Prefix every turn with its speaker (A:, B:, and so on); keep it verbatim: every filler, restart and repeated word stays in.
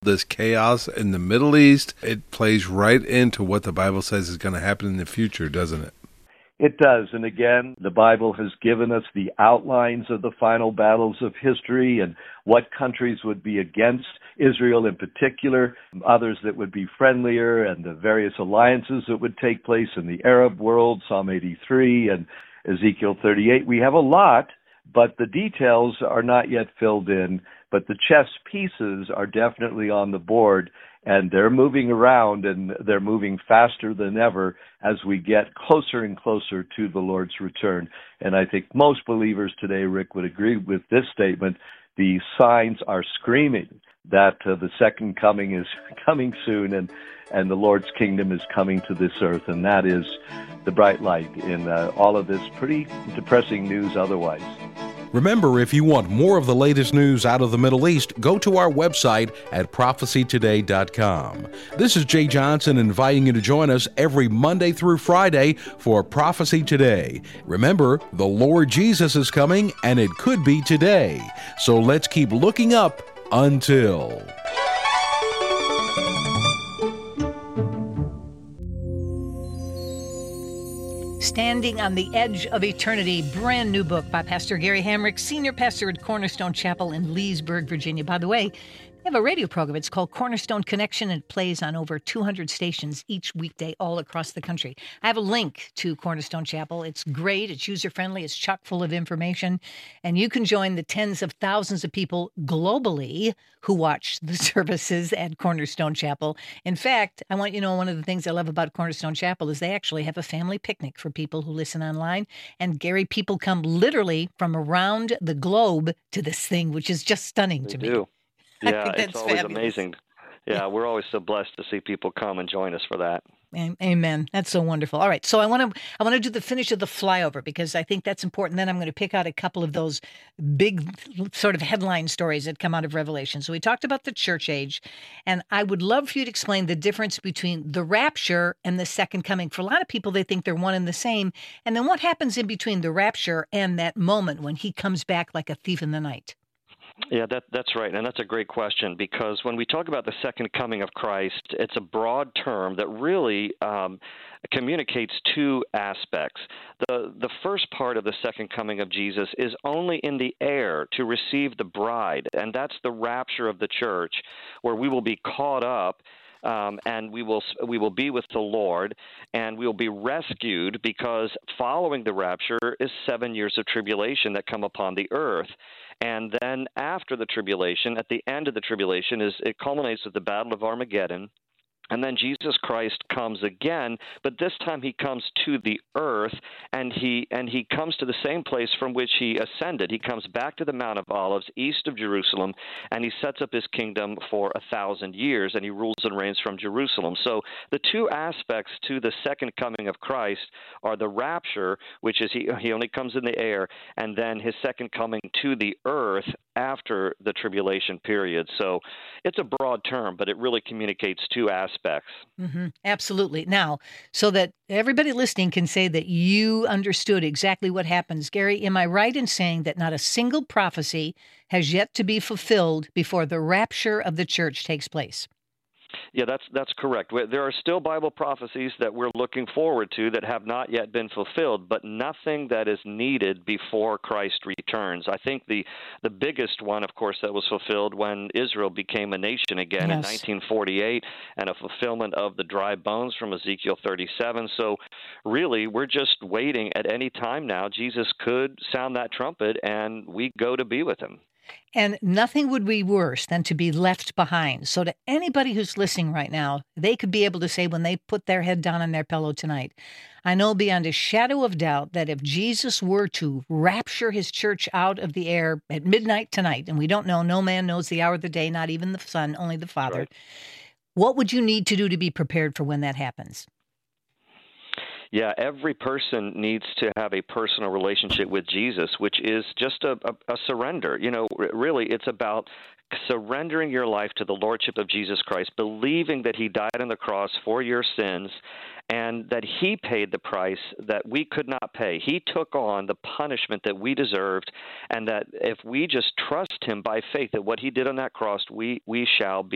A: this chaos in the Middle East, it plays right into what the Bible says is going to happen in the future, doesn't it?
B: It does. And again, the Bible has given us the outlines of the final battles of history and what countries would be against Israel in particular, others that would be friendlier, and the various alliances that would take place in the Arab world, Psalm eighty-three and Ezekiel thirty-eight. We have a lot, but the details are not yet filled in, but the chess pieces are definitely on the board. And they're moving around, and they're moving faster than ever as we get closer and closer to the Lord's return. And I think most believers today, Rick, would agree with this statement. The signs are screaming that uh, the second coming is coming soon, and, and the Lord's kingdom is coming to this earth. And that is the bright light in uh, all of this pretty depressing news otherwise.
C: Remember, if you want more of the latest news out of the Middle East, go to our website at prophecy today dot com. This is Jay Johnson inviting you to join us every Monday through Friday for Prophecy Today. Remember, the Lord Jesus is coming, and it could be today. So let's keep looking up until...
D: Standing on the Edge of Eternity, brand new book by Pastor Gary Hamrick, senior pastor at Cornerstone Chapel in Leesburg, Virginia. By the way, they have a radio program. It's called Cornerstone Connection, and it plays on over two hundred stations each weekday all across the country. I have a link to Cornerstone Chapel. It's great. It's user-friendly. It's chock full of information. And you can join the tens of thousands of people globally who watch the services at Cornerstone Chapel. In fact, I want you to know one of the things I love about Cornerstone Chapel is they actually have a family picnic for people who listen online. And, Gary, people come literally from around the globe to this thing, which is just stunning
E: They
D: to
E: do.
D: me.
E: Yeah, it's always
D: fabulous.
E: amazing. Yeah, we're always so blessed to see people come and join us for that.
D: Amen. That's so wonderful. All right, so I want to I want to do the finish of the flyover because I think that's important. Then I'm going to pick out a couple of those big sort of headline stories that come out of Revelation. So we talked about the church age, and I would love for you to explain the difference between the rapture and the second coming. For a lot of people, they think they're one and the same. And then what happens in between the rapture and that moment when he comes back like a thief in the night?
E: Yeah, that, that's right. And that's a great question because when we talk about the second coming of Christ, it's a broad term that really um, communicates two aspects. The, the first part of the second coming of Jesus is only in the air to receive the bride, and that's the rapture of the church, where we will be caught up Um, and we will we will be with the Lord, and we will be rescued because following the rapture is seven years of tribulation that come upon the earth. And then after the tribulation, at the end of the tribulation, is it culminates with the Battle of Armageddon. And then Jesus Christ comes again, but this time he comes to the earth, and he and he comes to the same place from which he ascended. He comes back to the Mount of Olives, east of Jerusalem, and he sets up his kingdom for a thousand years, and he rules and reigns from Jerusalem. So the two aspects to the second coming of Christ are the rapture, which is he, he only comes in the air, and then his second coming to the earth after the tribulation period. So it's a broad term, but it really communicates two aspects.
D: Mm-hmm. Absolutely. Now, so that everybody listening can say that you understood exactly what happens, Gary, am I right in saying that not a single prophecy has yet to be fulfilled before the rapture of the church takes place?
E: Yeah, that's that's correct. There are still Bible prophecies that we're looking forward to that have not yet been fulfilled, but nothing that is needed before Christ returns. I think the, the biggest one, of course, that was fulfilled when Israel became a nation again yes. in nineteen forty-eight, and a fulfillment of the dry bones from Ezekiel thirty-seven. So really, we're just waiting at any time now. Jesus could sound that trumpet, and we go to be with him.
D: And nothing would be worse than to be left behind. So to anybody who's listening right now, they could be able to say when they put their head down on their pillow tonight, I know beyond a shadow of doubt that if Jesus were to rapture his church out of the air at midnight tonight, and we don't know, no man knows the hour of the day, not even the Son, only the Father, right. What would you need to do to be prepared for when that happens?
E: Yeah, every person needs to have a personal relationship with Jesus, which is just a, a, a surrender. You know, really, it's about surrendering your life to the Lordship of Jesus Christ, believing that he died on the cross for your sins and that he paid the price that we could not pay. He took on the punishment that we deserved, and that if we just trust him by faith that what he did on that cross, we, we shall be